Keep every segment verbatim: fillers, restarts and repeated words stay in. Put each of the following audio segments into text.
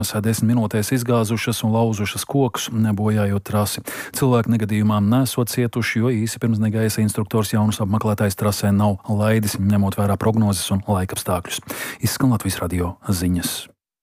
desmit minūtēs izgāzušas un lauzušas kokus, nebojājot trasi. Cilvēki negadījumā nesot cietuši, jo īsi pirms negaisa instruktors jaunus apmeklētājs trasē nav laidis, ņemot vērā prognozes un laikapstākļus. Izskan Latvijas radio ziņas.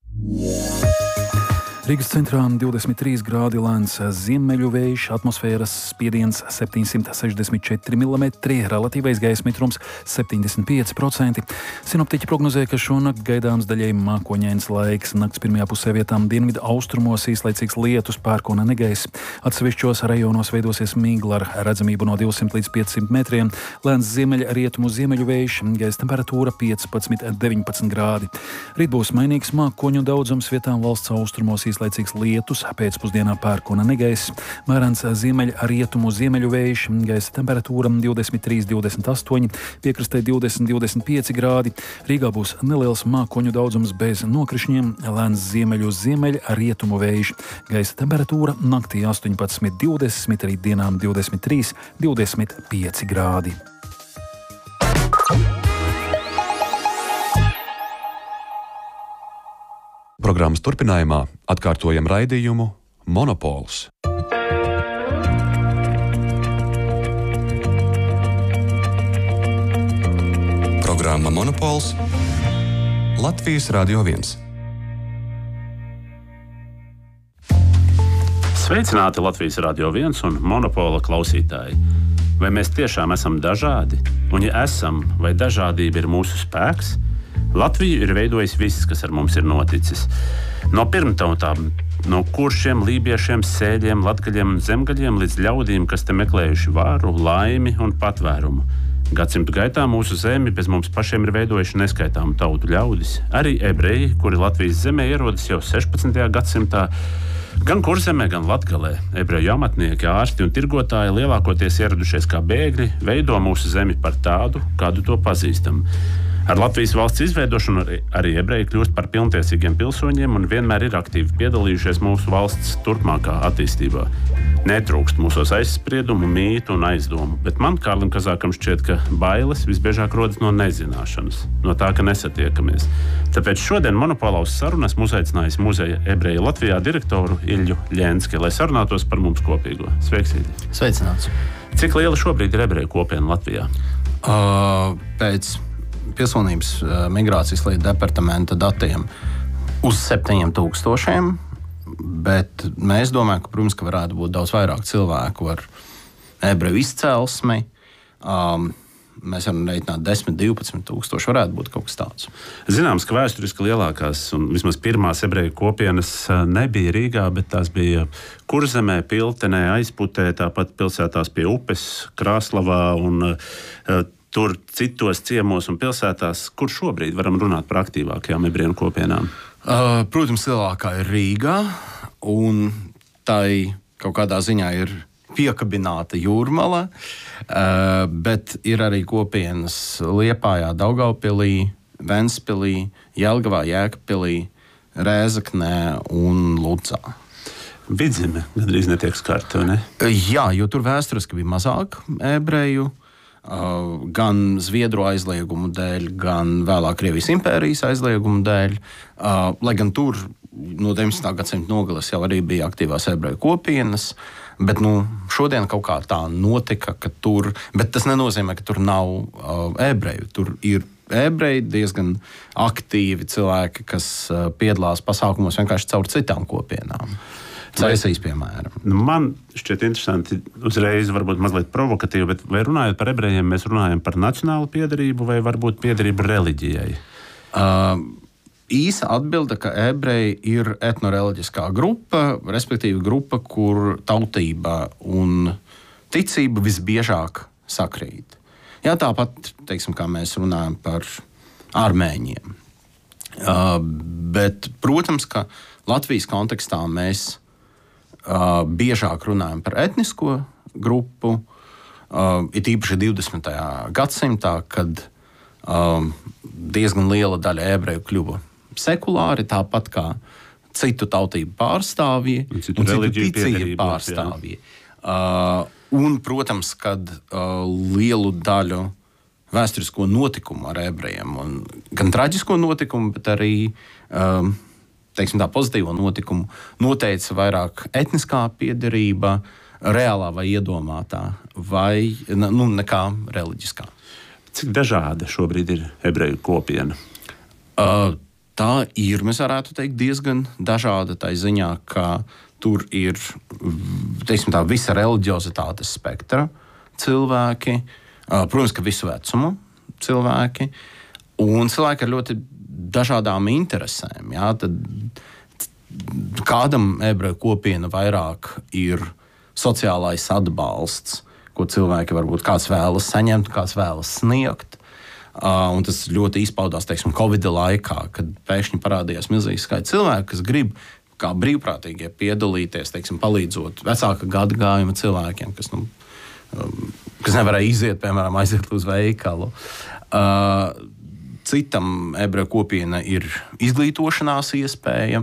Rīgas centrā divdesmit trīs grādi lēns ziemeļu vējš, atmosfēras spiediens septiņsimt sešdesmit četri milimetri, relatīvais gaisa mitrums septiņdesmit pieci procenti. Sinoptiķi prognozē, ka šonakt gaidāms daļēji mākoņains laiks. Nakts pirmajā pusē vietām dienvidu austrumos īslaicīgs lietus, pērkona negaiss. Atsevišķos rajonos veidosies migla ar redzamību no divsimt līdz piecsimt metriem. Lēns ziemeļa rietumu ziemeļu vējš, gaisa temperatūra piecpadsmit deviņpadsmit grādi. Rīt būs mainīgs mākoņu daudzums, vietām valsts austrumos īslaicīgs lietus, pēcpusdienā pērkona negaiss, mērens ziemeļa rietumu ziemeļu vējš, gaisa temperatūra divdesmit trīs līdz divdesmit astoņi, piekrastē divdesmit līdz divdesmit pieci grādi. Rīgā būs neliels mākoņu daudzums bez nokrišņiem, lēns ziemeļu ziemeļa rietumu vējš, gaisa temperatūra naktī astoņpadsmit līdz divdesmit, rītdienām divdesmit trīs līdz divdesmit pieci grādi. Programmas turpinājumā atkārtojam raidījumu Monopols. Programma Monopols Latvijas radio viens. Sveicināti Latvijas radio viens un Monopola klausītāji. Vai mēs tiešām esam dažādi? Un ja esam, vai dažādība ir mūsu spēks? Latviju ir veidojis viss, kas ar mums ir noticis. No pirmtautām, no kuršiem, lībiešiem, sēļiem, latgaļiem un zemgaļiem līdz ļaudīm, kas te meklējuši vāru, laimi un patvērumu. Gadsimtu gaitā mūsu zemi bez mums pašiem ir veidojuši neskaitāmu tautu ļaudis. Arī ebreji, kuri Latvijas zemē ierodas jau sešpadsmitajā gadsimtā, gan Kurzemē, gan Latgalē. Ebreju amatnieki, ārsti un tirgotāji lielākoties ieradušies kā bēgļi, veido mūsu zemi par tādu, kādu to pazīstam. Ar Latvijas valsts izveidošanu arī ebreji kļūst par pilntiesīgiem pilsoņiem un vienmēr ir aktīvi piedalījušies mūsu valsts turpmākā attīstībā. Netrūkst mūsos aizspriedumu, mītu un aizdomu, bet man, Kārlim Kazākam, šķiet, ka bailes visbiežāk rodas no nezināšanas, no tā, ka nesatiekamies. Tāpēc šodien Monopolā uz sarunu esmu uzaicinājis muzeja ebreju Latvijā direktoru Ilju Ļenski, lai sarunātos par mums kopīgo. Sveiks, Ilja! Sveicināts! Cik liela šobrīd ir ebreju kopiena Latvijā? Uh, pēc Pilsonības uh, migrācijas lietu departamenta datiem uz septiņiem tūkstošiem, bet mēs domājam, ka, protams, ka varētu būt daudz vairāk cilvēku ar ebreju izcelsmi. Um, mēs varam reiķināt desmit, divpadsmit tūkstoši, varētu būt kaut kas tāds. Zināms, ka vēsturiski lielākās un vismaz pirmās ebreju kopienas nebija Rīgā, bet tās bija Kurzemē, Piltenē, Aizputē, tāpat pilsētās pie upes, Krāslavā un uh, tur citos ciemos un pilsētās, kur šobrīd varam runāt par aktīvākajām ebreju kopienām? Uh, protams, lielākā ir Rīgā, un tai kaut kādā ziņā ir piekabināta Jūrmala, uh, bet ir arī kopienas Liepājā, Daugavpilī, Ventspilī, Jelgavā, Jēkabpilī, Rēzeknē un Lucā. Vidzeme gandrīz netiek skarta, vai ne? Uh, jā, jo tur vēsturiski bija mazāk ebreju, Uh, gan Zviedru aizliegumu dēļ, gan vēlāk Krievijas impērijas aizliegumu dēļ. Uh, lai gan tur no deviņdesmitā gadsimta nogales jau arī bija aktīvās ebreju kopienas, bet nu, šodien kaut kā tā notika, ka tur, bet tas nenozīmē, ka tur nav uh, ebreju. Tur ir ebreji diezgan aktīvi cilvēki, kas uh, piedalās pasākumos vienkārši caur citām kopienām. Cēsīs, piemēram. Man šķiet interesanti, uzreiz varbūt mazliet provokatīvi, bet vai runājot par ebrejiem, mēs runājam par nacionālu piedarību vai varbūt piedarību reliģijai? Uh, īsa atbilde, ka ebreji ir etnoreliģiskā grupa, respektīvi grupa, kur tautība un ticība visbiežāk sakrīt. Jā, tāpat, teiksim, kā mēs runājam par armēņiem. Uh, bet, protams, ka Latvijas kontekstā mēs Uh, biežāk runājam par etnisko grupu, uh, it īpaši divdesmitajā gadsimtā, kad um, diezgan liela daļa ebreju kļuva sekulāri, tāpat kā citu tautību pārstāvji un citu, un citu ticību pārstāvji. Uh, un, protams, kad uh, lielu daļu vēsturisko notikumu ar ebrejiem, un gan traģisko notikumu, bet arī um, teiksim, tā pozitīvo notikumu noteica vairāk etniskā piederība, reālā vai iedomātā, vai nu, nekā reliģiskā. Cik dažāda šobrīd ir ebreju kopiena? Uh, tā ir, mēs varētu teikt, diezgan dažāda tā ziņā, ka tur ir, teiksim tā, visa reliģiozitātes spektra cilvēki, protams, ka visu vecumu cilvēki, un cilvēki ar ļoti dažādām interesēm. Jā, tad kādam ebreju kopiena vairāk ir sociālais atbalsts, ko cilvēki varbūt kāds vēlas saņemt, kāds vēlas sniegt. Un tas ļoti izpaudās, teiksim, Covid laikā, kad pēkšņi parādījās milzīgs skaits cilvēku, kas grib kā brīvprātīgie piedalīties, teiksim, palīdzot vecāka gadagājuma cilvēkiem, kas, nu, kas nevarēja iziet, piemēram, aiziet uz veikalu. Uh, citam ebreju kopiena ir izglītošanās iespēja,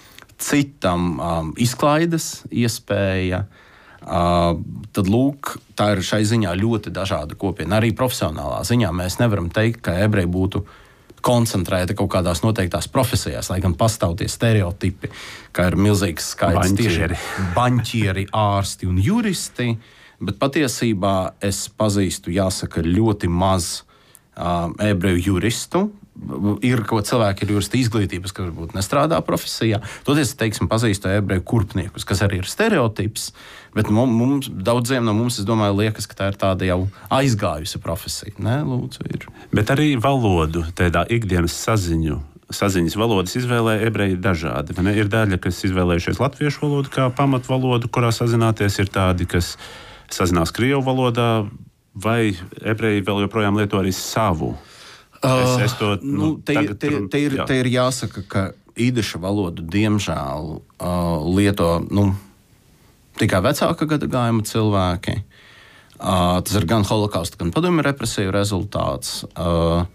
citam um, izklaides iespēja. Uh, tad, lūk, tā ir šai ziņā ļoti dažāda kopiena. Arī profesionālā ziņā mēs nevaram teikt, ka ebreji būtu koncentrēta kaut kādās noteiktās profesijās, lai gan pastāv tie stereotipi, ka ir milzīgs skaits baņķieri. tieši baņķieri, ārsti un juristi, bet patiesībā es pazīstu, jāsaka, ļoti maz uh, ebreju juristu. Ir kaut cilvēki ar jurista izglītības, kas varbūt nestrādā profesijā. Toties, teiksim, pazīstu ebreju kurpniekus, kas arī ir stereotips, bet mums, daudziem no mums, es domāju, liekas, ka tā ir tāda jau aizgājusi profesija. Nē, lūdzu, ir. Bet arī valodu, tādā ikdienas saziņu, saziņas valodas izvēlē ebreji dažādi. Ne? Ir daļa, kas izvēlējušies latviešu valodu kā pamatvalodu, kurā sazināties, ir tādi, kas sazinās krievu valodā, vai ebreji vēl joprojām lieto arī savu. Es, es to, uh, nu, te, tagad, te, te, ir, jā. te ir jāsaka, ka īdeša valodu diemžēl uh, lieto nu, tikai vecāka gadagājuma cilvēki. Uh, tas ir gan holokausta, gan padomju represiju rezultāts. Uh,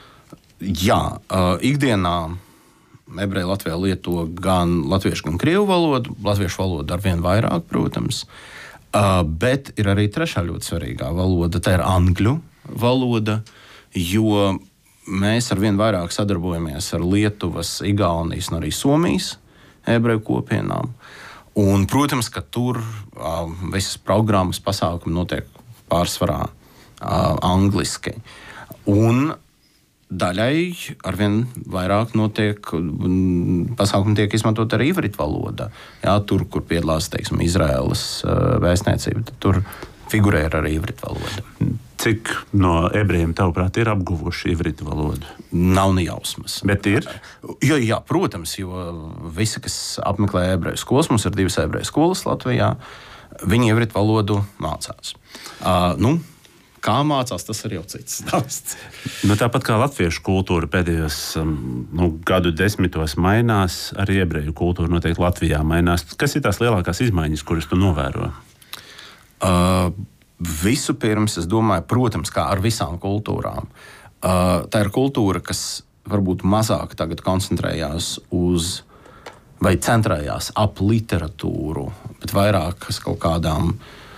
jā, uh, ikdienā ebreji Latvijā lieto gan latviešu, gan krievu valodu. Latviešu valodu arvien vairāk, protams. Uh, bet ir arī trešā ļoti svarīgā valoda. Tā ir angļu valoda, jo mēs arvien vairāk sadarbojamies ar Lietuvas, Igaunijas un arī Somijas ebreju kopienām. Un, protams, ka tur uh, visas programmas, pasākumi notiek pārsvarā uh, angliski. Un daļai arvien vairāk notiek, pasākumi tiek izmantot arī ivritu valoda. Jā, tur, kur piedalās, teiksim, Izraēlas uh, vēstniecība, tur figurē arī ivritu valoda. Cik no ebrejiem, tavuprāt, ir apguvuši ivritu valodu? Nav ne jausmas. Bet ir? Jo, jā, protams, jo visi, kas apmeklē ebreju skolas, mums ir divas ebreju skolas Latvijā, viņi ivritu valodu mācās. Uh, nu, kā mācās, tas ir jau cits stāsts. Nu, tāpat kā latviešu kultūra pēdējos nu, gadu desmitos mainās, arī ebreju kultūra noteikti Latvijā mainās. Kas ir tās lielākās izmaiņas, kuras tu novēro? Uh, Vispirms, es domāju, protams, kā ar visām kultūrām. Uh, tā ir kultūra, kas varbūt mazāk tagad koncentrējās uz vai centrējās ap literatūru, bet vairāk uz kaut kādām,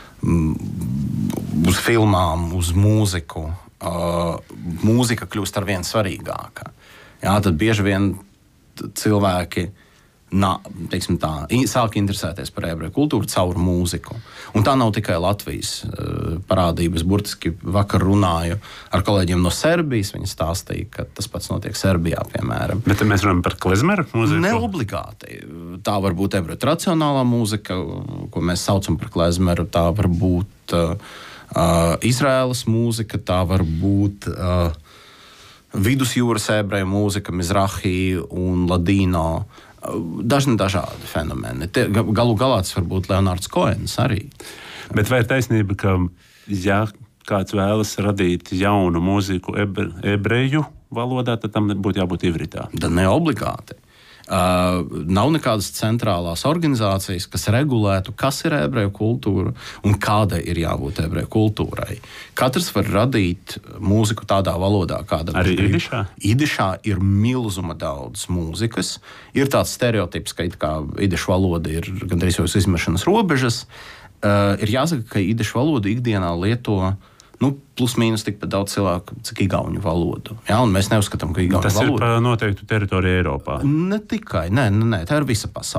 mm, uz filmām, uz mūziku. Uh, mūzika kļūst arvien svarīgāka. Jā, tad bieži vien cilvēki nā, teiksim tā, sāk interesēties par ebreju kultūru caur mūziku. Un tā nav tikai Latvijas uh, parādības. Burtiski vakar runāju ar kolēģiem no Serbijas. Viņi stāstīja, ka tas pats notiek Serbijā, piemēram. Bet mēs runājam par klezmeru mūziku? Neobligāti. Tā var būt ebreju tradicionālā mūzika, ko mēs saucam par klezmeru. Tā var būt uh, uh, Izraēlas mūzika, tā var būt uh, vidusjūras ebreju mūzika, Mizrahi un Ladino. Dažni dažādi fenomeni. Te, galu galā tas var būt Leonards Koens arī. Bet vai ir taisnība, ka ja kāds vēlas radīt jaunu mūziku ebre, ebreju valodā, tad tam būtu jābūt ivritā? Tad ne obligāti. Uh, nav nekādas centrālās organizācijas, kas regulētu, kas ir ebreju kultūra un kādai ir jābūt ebreju kultūrai. Katrs var radīt mūziku tādā valodā, kāda arī idišā? Idišā ir milzuma daudz mūzikas. Ir tāds stereotips, ka it kā idišu valoda ir gandrīz jau izmešanas robežas. Uh, ir jāsaka, ka idišu valodu ikdienā lieto nu, plus mīnus tikpat daudz cilvēku, cik igauņu valodu. Ja, un mēs neuzskatām, ka igauņu Tas valoda... ir pa noteiktu teritoriju Eiropā. Ne tikai, nē, nē, tā ir visa pasaule.